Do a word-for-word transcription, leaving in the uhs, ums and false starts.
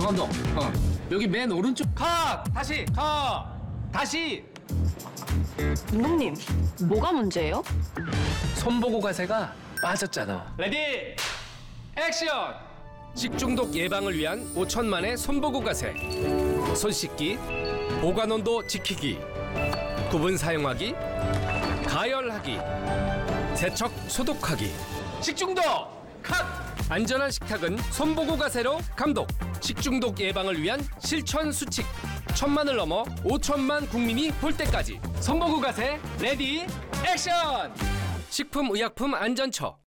감독. 어. 여기 맨 오른쪽. 컷! 다시! 컷! 다시! 감독님, 뭐가 문제예요? 손보고 가세가 빠졌잖아. 레디! 액션! 식중독 예방을 위한 오천만의 손보고 가세. 손 씻기, 보관 온도 지키기, 구분 사용하기, 가열하기, 세척 소독하기. 식중독! 컷! 안전한 식탁은 손보고 가세로 감독. 식중독 예방을 위한 실천 수칙. 천만을 넘어 오천만 국민이 볼 때까지. 손보고 가세. 레디! 액션! 식품의약품안전처.